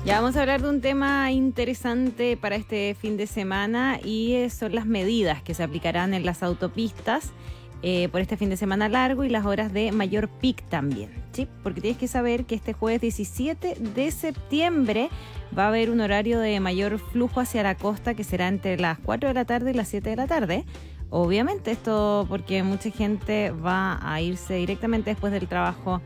Ya vamos a hablar de un tema interesante para este fin de semana y son las medidas que se aplicarán en las autopistas por este fin de semana largo y las horas de mayor pic también, ¿sí? Porque tienes que saber que este jueves 17 de septiembre va a haber un horario de mayor flujo hacia la costa que será entre las 4 de la tarde y las 7 de la tarde. Obviamente esto porque mucha gente va a irse directamente después del trabajo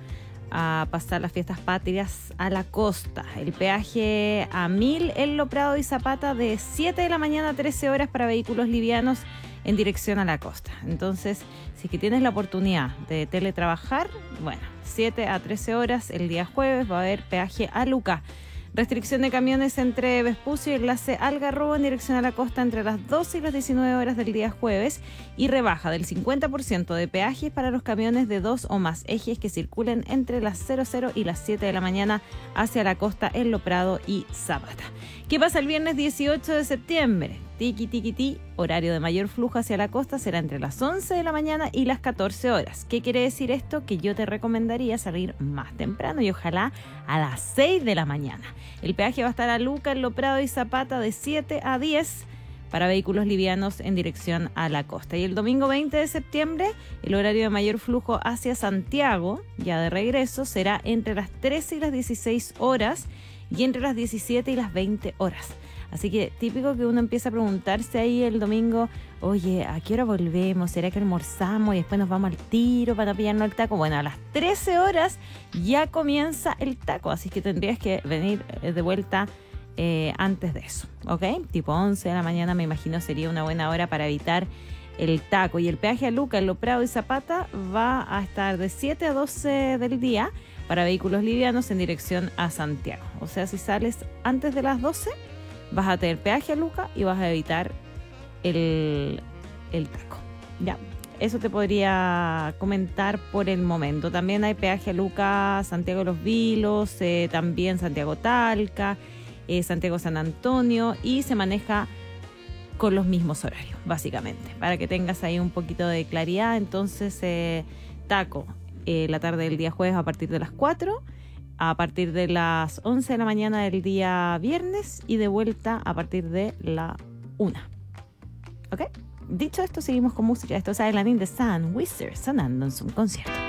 a pasar las fiestas patrias a la costa. El peaje a 1000 en Lo Prado y Zapata de 7 de la mañana a 13 horas para vehículos livianos en dirección a la costa. Entonces, si es que tienes la oportunidad de teletrabajar, bueno, 7 a 13 horas el día jueves va a haber peaje a Luca. Restricción de camiones entre Vespucio y enlace Algarrobo en dirección a la costa entre las 12 y las 19 horas del día jueves y rebaja del 50% de peajes para los camiones de 2 o más ejes que circulen entre las 00 y las 7 de la mañana hacia la costa en Lo Prado y Zapata. ¿Qué pasa el viernes 18 de septiembre? Tiki, horario de mayor flujo hacia la costa será entre las 11 de la mañana y las 14 horas. ¿Qué quiere decir esto? Que yo te recomendaría salir más temprano y ojalá a las 6 de la mañana. El peaje va a estar a Luca, en Lo Prado y Zapata de 7 a 10 para vehículos livianos en dirección a la costa. Y el domingo 20 de septiembre, el horario de mayor flujo hacia Santiago, ya de regreso, será entre las 13 y las 16 horas y entre las 17 y las 20 horas. Así que típico que uno empieza a preguntarse ahí el domingo, oye, ¿a qué hora volvemos? ¿Será que almorzamos y después nos vamos al tiro para no pillarnos el taco? Bueno, a las 13 horas ya comienza el taco, así que tendrías que venir de vuelta antes de eso, ¿ok? Tipo 11 de la mañana me imagino sería una buena hora para evitar el taco. Y el peaje a Luca, en Lo Prado y Zapata va a estar de 7 a 12 del día para vehículos livianos en dirección a Santiago. O sea, si sales antes de las 12... vas a tener peaje a Luca y vas a evitar el taco. Ya, eso te podría comentar por el momento. También hay peaje a Luca, Santiago de los Vilos, también Santiago Talca, Santiago San Antonio y se maneja con los mismos horarios, básicamente. Para que tengas ahí un poquito de claridad, entonces taco la tarde del día jueves a partir de las 4, a partir de las 11 de la mañana del día viernes y de vuelta a partir de la 1. ¿Ok? Dicho esto, seguimos con música. Esto es Island in the Sun, Wizard sonando en su concierto.